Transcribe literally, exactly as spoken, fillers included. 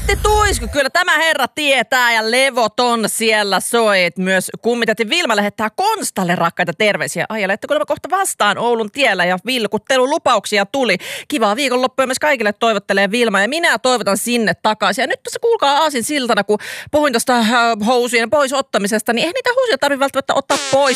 Antti Tuisku, kyllä tämä herra tietää ja levoton siellä soi. Myös kummitäti Vilma lähettää Konstalle rakkaita terveisiä. Ai, että kuulemma kohta vastaan Oulun tiellä ja vilkuttelulupauksia tuli. Kivaa viikonloppua myös kaikille toivottelee Vilma ja minä toivotan sinne takaisin. Ja nyt tässä kuulkaa aasin siltana, kun puhuin tuosta housujen pois ottamisesta, niin ei niitä housuja tarvitse välttämättä ottaa pois.